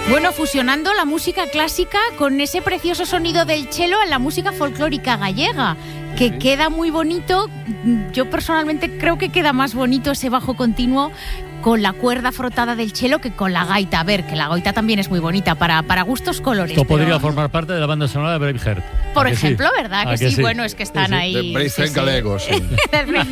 Bueno, fusionando la música clásica con ese precioso sonido del cello en la música folclórica gallega, que queda muy bonito. Yo personalmente creo que queda más bonito ese bajo continuo con la cuerda frotada del cello que con la gaita. A ver, que la gaita también es muy bonita, para gustos colores. Esto podría formar parte de la banda sonora de Braveheart. Por ejemplo, sí? ¿Verdad? Que sí? Bueno, es que están ahí. De Braveheart galego, sí.